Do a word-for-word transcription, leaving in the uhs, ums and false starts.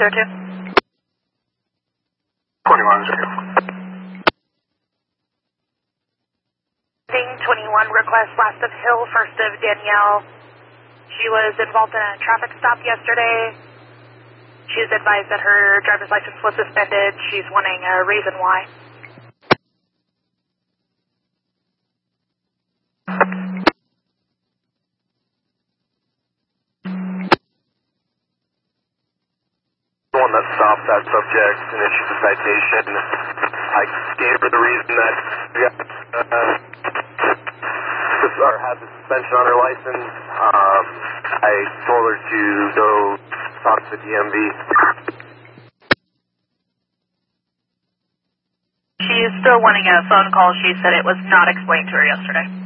zero two. twenty-one zero. Thing twenty-one, request last of Hill, first of Danielle. She was involved in a traffic stop yesterday. She is advised that her driver's license was suspended. She's wanting a reason why. The one that stopped that subject and issued the citation, I gave her the reason that we got, uh, or had the suspension on her license. Um, I told her to go talk to the D M V. She is still wanting a phone call. She said it was not explained to her yesterday.